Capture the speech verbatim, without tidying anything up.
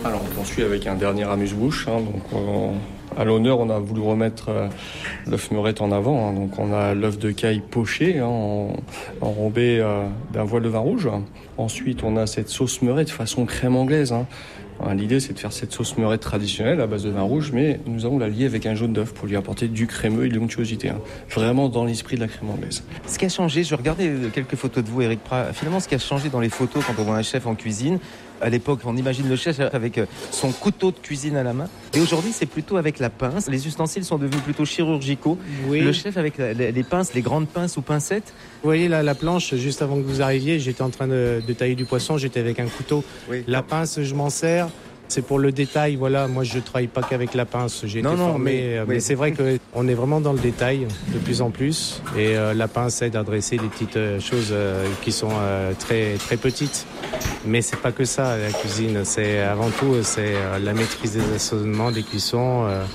Alors on poursuit avec un dernier amuse-bouche. Hein, donc on, à l'honneur, on a voulu remettre euh, l'œuf meurette en avant. Hein, donc on a l'œuf de caille poché hein, en, enrobé euh, d'un voile de vin rouge. Ensuite, on a cette sauce meurette façon crème anglaise. Hein. L'idée, c'est de faire cette sauce meurette traditionnelle à base de vin rouge, mais nous allons la lier avec un jaune d'œuf pour lui apporter du crémeux et de l'onctuosité. Hein. Vraiment dans l'esprit de la crème anglaise. Ce qui a changé, je regardais quelques photos de vous, Éric Prat. Finalement, ce qui a changé dans les photos quand on voit un chef en cuisine, à l'époque, on imagine le chef avec son couteau de cuisine à la main. Et aujourd'hui, c'est plutôt avec la pince. Les ustensiles sont devenus plutôt chirurgicaux. Oui. Le chef avec les pinces, les grandes pinces ou pincettes. Vous voyez la, la planche, juste avant que vous arriviez, j'étais en train de, de tailler du poisson, j'étais avec un couteau. Oui. La pince, je m'en sers. C'est pour le détail, voilà. Moi, je ne travaille pas qu'avec la pince. J'ai non, été non, formé, mais, mais oui. C'est vrai qu'on est vraiment dans le détail de plus en plus. Et euh, la pince aide à dresser des petites euh, choses euh, qui sont euh, très très petites. Mais c'est pas que ça, la cuisine. C'est avant tout, c'est euh, la maîtrise des assaisonnements, des cuissons. Euh,